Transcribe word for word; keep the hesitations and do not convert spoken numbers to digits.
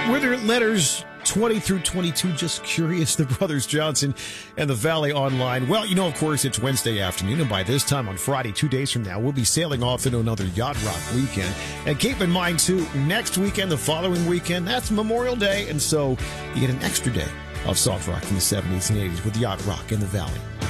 Winter letters twenty through twenty-two. Just curious, the Brothers Johnson and the Valley Online. Well, you know, of course, it's Wednesday afternoon, and by this time on Friday, two days from now, we'll be sailing off into another Yacht Rock weekend. And keep in mind, too, next weekend, the following weekend, that's Memorial Day, and so you get an extra day of soft rock from the seventies and eighties with Yacht Rock in the Valley.